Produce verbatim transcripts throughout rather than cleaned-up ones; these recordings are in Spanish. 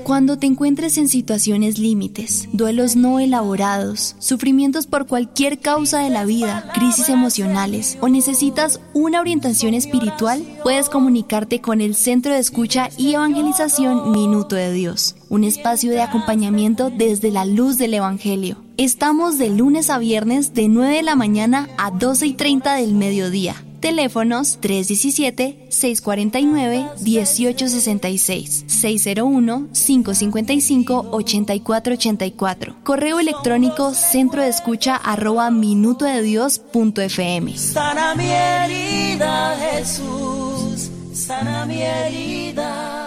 Cuando te encuentres en situaciones límites, duelos no elaborados, sufrimientos por cualquier causa de la vida, crisis emocionales o necesitas una orientación espiritual, puedes comunicarte con el Centro de Escucha y Evangelización Minuto de Dios, un espacio de acompañamiento desde la luz del Evangelio. Estamos de lunes a viernes de nueve de la mañana a doce y treinta del mediodía. Teléfonos tres uno siete, seis cuatro nueve, uno ocho seis seis, seis cero uno, cinco cinco cinco, ocho cuatro ocho cuatro. Correo electrónico centro de escucha arroba minuto de dios punto f m. Sana mi herida, Jesús, sana mi herida.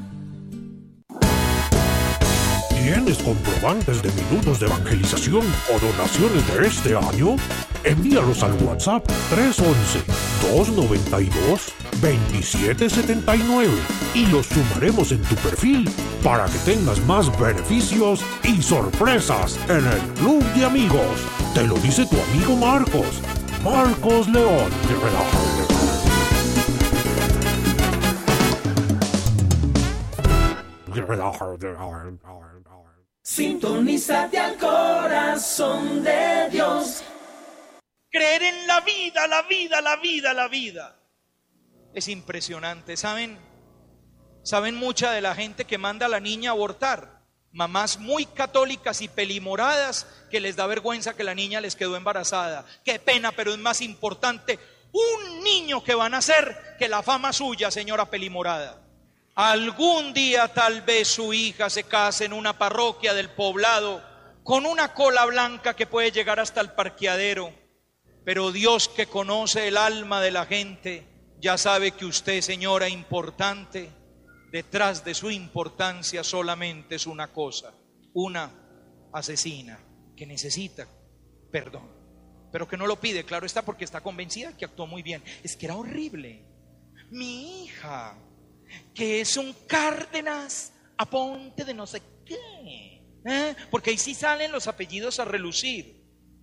¿Tienes comprobantes de minutos de evangelización o donaciones de este año? Envíalos al WhatsApp tres uno uno, dos nueve dos, dos siete siete nueve y los sumaremos en tu perfil para que tengas más beneficios y sorpresas en el Club de Amigos. Te lo dice tu amigo Marcos, Marcos León. Sintonízate al corazón de Dios. Creer en la vida, la vida, la vida, la vida. Es impresionante, ¿saben? ¿Saben mucha de la gente que manda a la niña a abortar? Mamás muy católicas y pelimoradas que les da vergüenza que la niña les quedó embarazada. Qué pena, pero es más importante un niño que va a nacer que la fama suya, señora pelimorada. Algún día tal vez su hija se case en una parroquia del poblado con una cola blanca que puede llegar hasta el parqueadero. Pero Dios, que conoce el alma de la gente, ya sabe que usted, señora importante, detrás de su importancia solamente es una cosa, una asesina que necesita perdón, pero que no lo pide, claro está, porque está convencida que actuó muy bien. Es que era horrible. Mi hija, que es un Cárdenas Aponte de no sé qué, ¿eh? Porque ahí sí salen los apellidos a relucir.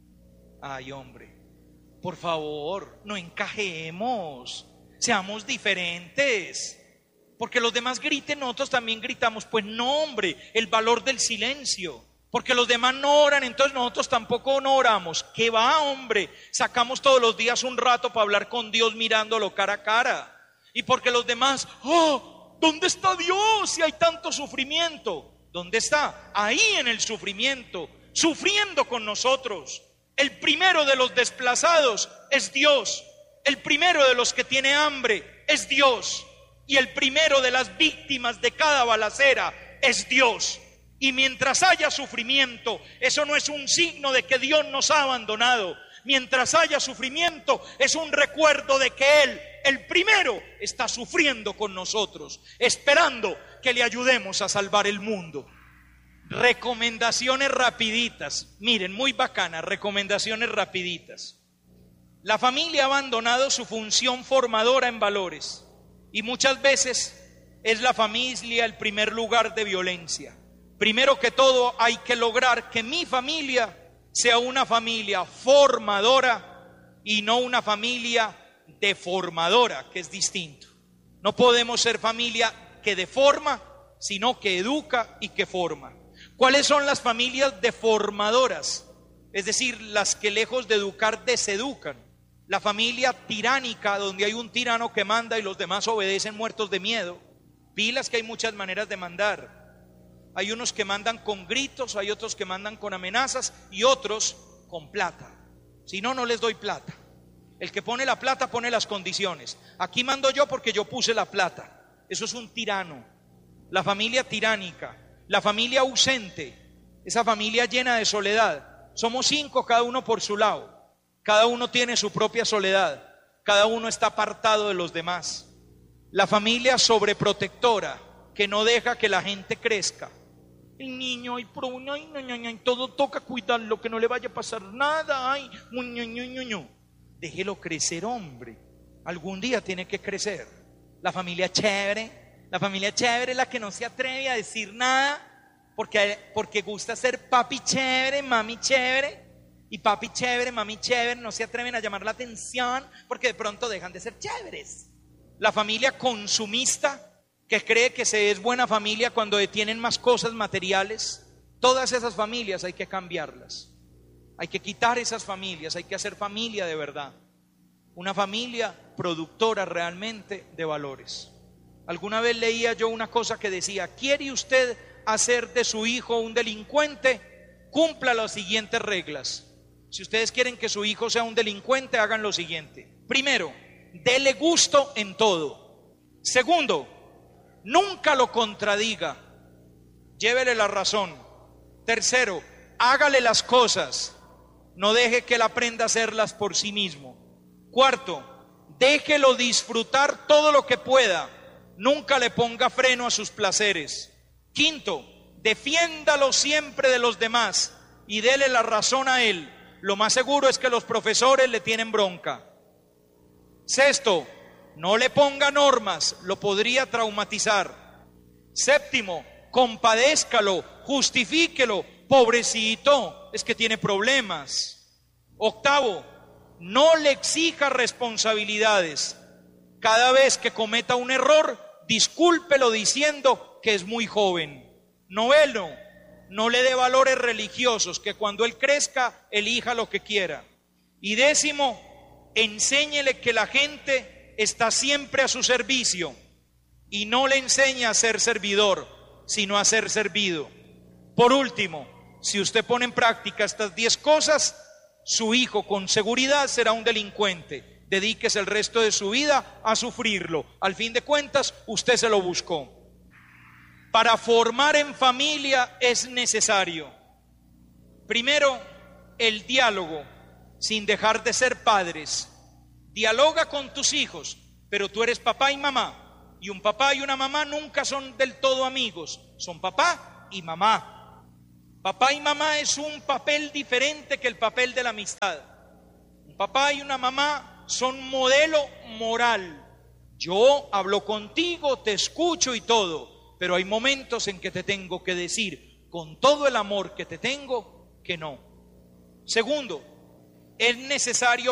Ay, hombre, por favor, no encajemos, seamos diferentes. Porque los demás griten, nosotros también gritamos. Pues no, hombre, el valor del silencio. Porque los demás no oran, entonces nosotros tampoco no oramos. ¿Qué va, hombre? Sacamos todos los días un rato para hablar con Dios mirándolo cara a cara. Y porque los demás, oh, ¿dónde está Dios si hay tanto sufrimiento? ¿Dónde está? Ahí en el sufrimiento, sufriendo con nosotros. El primero de los desplazados es Dios. El primero de los que tiene hambre es Dios. Y el primero de las víctimas de cada balacera es Dios. Y mientras haya sufrimiento, eso no es un signo de que Dios nos ha abandonado. Mientras haya sufrimiento, es un recuerdo de que Él, el primero, está sufriendo con nosotros, esperando que le ayudemos a salvar el mundo. Recomendaciones rapiditas, miren, muy bacanas, recomendaciones rapiditas. La familia ha abandonado su función formadora en valores y muchas veces es la familia el primer lugar de violencia. Primero que todo hay que lograr que mi familia sea una familia formadora y no una familia deformadora, que es distinto. No podemos ser familia que deforma, sino que educa y que forma. ¿Cuáles son las familias deformadoras? Es decir, las que lejos de educar deseducan. La familia tiránica, donde hay un tirano que manda y los demás obedecen muertos de miedo. Pilas, que hay muchas maneras de mandar. Hay unos que mandan con gritos, hay otros que mandan con amenazas y otros con plata. Si no, no les doy plata. El que pone la plata pone las condiciones. Aquí mando yo porque yo puse la plata. Eso es un tirano. La familia tiránica, la familia ausente, esa familia llena de soledad. Somos cinco, cada uno por su lado. Cada uno tiene su propia soledad. Cada uno está apartado de los demás. La familia sobreprotectora, que no deja que la gente crezca. El niño, ay, pero, ay, no, no, no, todo toca cuidarlo, que no le vaya a pasar nada. Ay, no, no, no, no. Déjelo crecer, hombre. Algún día tiene que crecer. La familia chévere, la familia chévere es la que no se atreve a decir nada porque, porque gusta ser papi chévere, mami chévere. Y papi chévere, mami chévere no se atreven a llamar la atención porque de pronto dejan de ser chéveres. La familia consumista, que cree que se es buena familia cuando tienen más cosas materiales. Todas esas familias hay que cambiarlas. Hay que quitar esas familias, hay que hacer familia de verdad. Una familia productora realmente de valores. Alguna vez leía yo una cosa que decía: ¿quiere usted hacer de su hijo un delincuente? Cumpla las siguientes reglas. Si ustedes quieren que su hijo sea un delincuente, hagan lo siguiente. Primero, dele gusto en todo. Segundo, nunca lo contradiga, llévele la razón. Tercero, hágale las cosas, no deje que él aprenda a hacerlas por sí mismo. Cuarto, déjelo disfrutar todo lo que pueda, nunca le ponga freno a sus placeres. Quinto, defiéndalo siempre de los demás y dele la razón a él. Lo más seguro es que los profesores le tienen bronca. Sexto, no le ponga normas, lo podría traumatizar. Séptimo, compadézcalo, justifíquelo, pobrecito, es que tiene problemas. Octavo, no le exija responsabilidades. Cada vez que cometa un error, discúlpelo diciendo que es muy joven. Noveno, no le dé valores religiosos, que cuando él crezca, elija lo que quiera. Y décimo, enséñele que la gente está siempre a su servicio y no le enseña a ser servidor, sino a ser servido. Por último, si usted pone en práctica estas diez cosas, su hijo con seguridad será un delincuente. Dedíquese el resto de su vida a sufrirlo. Al fin de cuentas, usted se lo buscó. Para formar en familia es necesario, primero, el diálogo, sin dejar de ser padres. Dialoga con tus hijos, pero tú eres papá y mamá, y un papá y una mamá nunca son del todo amigos, son papá y mamá. Papá y mamá es un papel diferente que el papel de la amistad. Un papá y una mamá son modelo moral. Yo hablo contigo, te escucho y todo, pero hay momentos en que te tengo que decir, con todo el amor que te tengo, que no. Segundo, es necesario